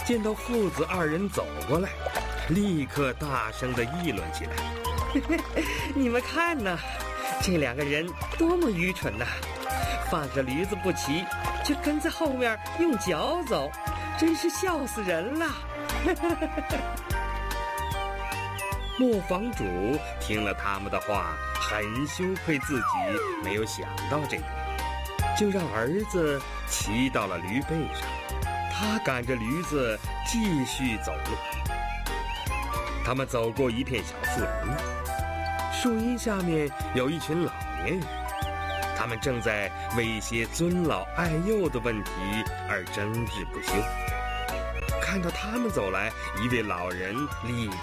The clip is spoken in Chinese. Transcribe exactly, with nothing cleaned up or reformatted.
见到父子二人走过来，立刻大声地议论起来：“你们看呐，这两个人多么愚蠢呐！放着驴子不骑，却跟在后面用脚走，真是笑死人了！”磨坊主听了他们的话，很羞愧自己没有想到这点，就让儿子骑到了驴背上，他赶着驴子继续走路。他们走过一片小树林，树荫下面有一群老年人，他们正在为一些尊老爱幼的问题而争执不休。看到他们走来，一位老人立